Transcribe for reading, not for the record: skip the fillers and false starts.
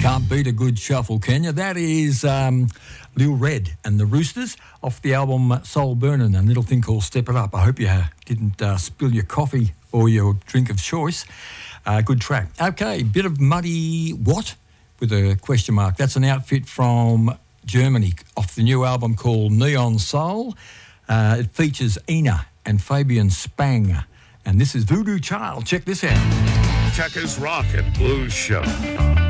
Can't beat a good shuffle, can you? That is Lil Red and the Roosters off the album Soul Burnin', a little thing called Step It Up. I hope you didn't spill your coffee or your drink of choice. Good track. Okay, bit of Muddy What with a question mark. That's an outfit from Germany off the new album called Neon Soul. It features Ina and Fabian Spang. And this is Voodoo Child. Check this out. Checkers Rock and Blues Show.